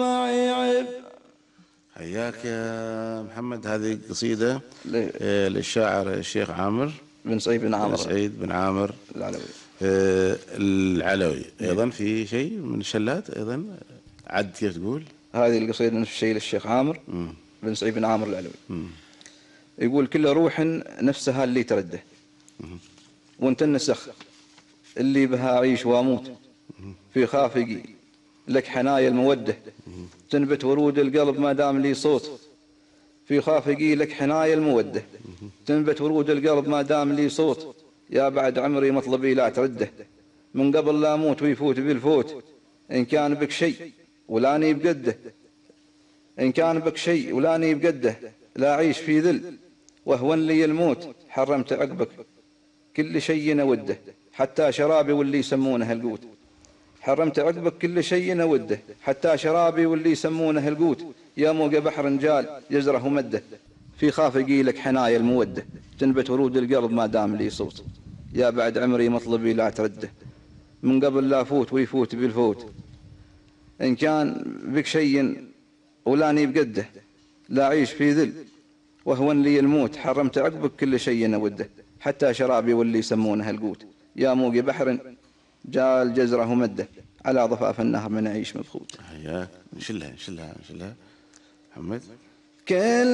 معي عيب. حياك يا محمد. هذه قصيدة للشاعر الشيخ عامر بن سعيد بن عامر سعيد بن عامر العلوي. العلوي. أيضا في شيء من الشلات أيضا عد كيف تقول؟ هذه القصيدة نفس الشيء للشيخ عامر بن سعيد بن عامر العلوي. يقول: كل روح نفسها اللي ترده، وانت النسخ اللي بها أعيش وأموت، في خافقي لك حنايا المودة، تنبت ورود القلب ما دام لي صوت، في خافقي لك حنايا المودة، تنبت ورود القلب ما دام لي صوت، يا بعد عمري مطلبي لا ترده، من قبل لا أموت ويفوت بالفوت، إن كان بك شيء ولاني بقده، إن كان بك شيء ولاني بقده، لا أعيش في ذل وهون لي الموت، حرمت عقبك كل شيء نوده، حتى شرابي واللي يسمونه القوت، حرمت عقبك كل شيء نوده، حتى شرابي واللي يسمونه القوت، يا موج بحر جال يزره مده، في خافقي لك حنايا الموده، تنبت ورود القلب ما دام لي صوت، يا بعد عمري مطلبي لا ترده، من قبل لا فوت ويفوت بالفوت، إن كان بك شيء ولاني بقده، لا أعيش في ذل وهون لي الموت، حرمت عقبك كل شيء نوده، حتى شرابي واللي يسمونه القوت، يا موج بحر جال جزره مده، على ضفاف النهر من عيش مبخوت. حياك. نشلها محمد. كل